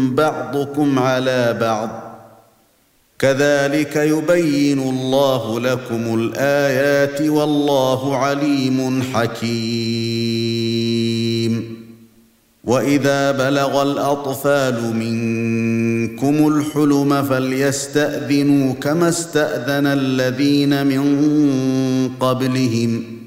بعضكم على بعض كذلك يبين الله لكم الآيات والله عليم حكيم وإذا بلغ الأطفال منكم الحلم فليستأذنوا كما استأذن الذين من قبلهم